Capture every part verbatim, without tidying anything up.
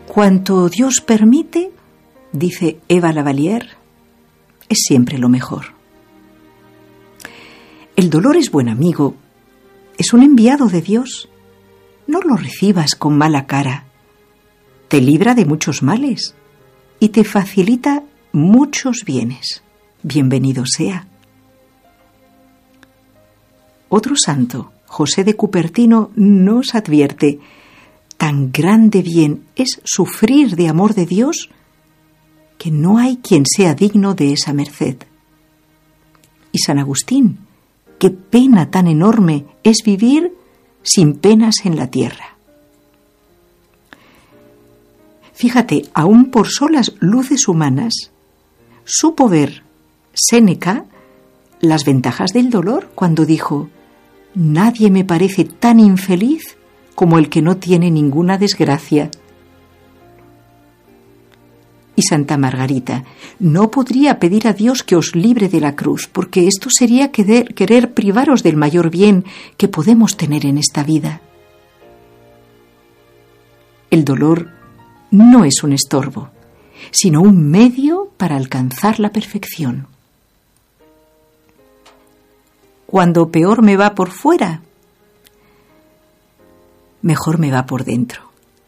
Cuanto Dios permite, dice Eva Lavalier, es siempre lo mejor. El dolor es buen amigo, es un enviado de Dios. No lo recibas con mala cara. Te libra de muchos males y te facilita muchos bienes. Bienvenido sea. Otro santo, José de Cupertino, nos advierte: tan grande bien es sufrir de amor de Dios que no hay quien sea digno de esa merced. Y San Agustín: qué pena tan enorme es vivir sin penas en la tierra. Fíjate, aún por solas luces humanas, supo ver Séneca las ventajas del dolor cuando dijo: nadie me parece tan infeliz como el que no tiene ninguna desgracia. Y Santa Margarita: no podría pedir a Dios que os libre de la cruz, porque esto sería querer, querer privaros del mayor bien que podemos tener en esta vida. El dolor no es un estorbo, sino un medio para alcanzar la perfección. Cuando peor me va por fuera, mejor me va por dentro.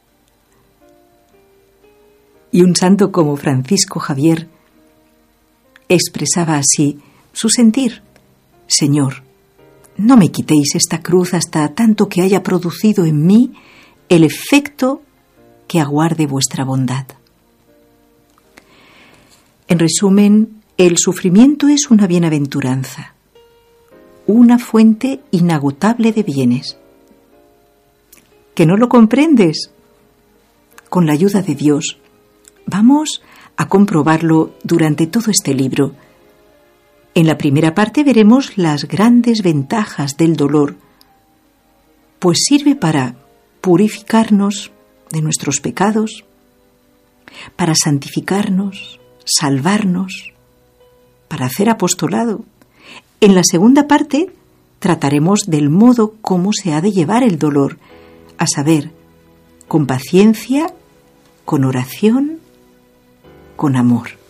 Y un santo como Francisco Javier expresaba así su sentir: Señor, no me quitéis esta cruz hasta tanto que haya producido en mí el efecto que aguarde vuestra bondad. En resumen, el sufrimiento es una bienaventuranza, una fuente inagotable de bienes. ¿Que no lo comprendes? Con la ayuda de Dios, vamos a comprobarlo durante todo este libro. En la primera parte veremos las grandes ventajas del dolor, pues sirve para purificarnos de nuestros pecados, para santificarnos, salvarnos, para hacer apostolado. En la segunda parte trataremos del modo cómo se ha de llevar el dolor, a saber, con paciencia, con oración, con amor.